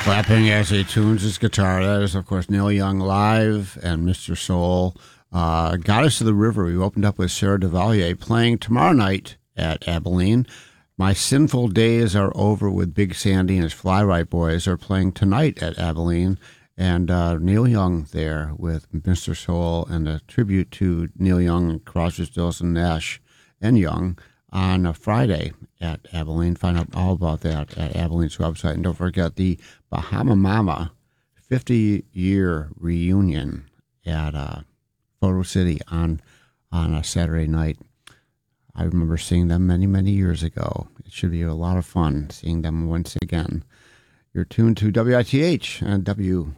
Clapping as he tunes his guitar. That is, of course, Neil Young live and Mr. Soul. Goddess of the River, we opened up with Sarah DeValier playing tomorrow night at Abilene. My Sinful Days Are Over with Big Sandy and his Fly Right Boys are playing tonight at Abilene. And Neil Young there with Mr. Soul and a tribute to Neil Young, Crosby, Stills, and Nash and Young on a Friday at Abilene. Find out all about that at Abilene's website. And don't forget the Bahama Mama 50-year reunion at Photo City on a Saturday night. I remember seeing them many, many years ago. It should be a lot of fun seeing them once again. You're tuned to WITH and WORD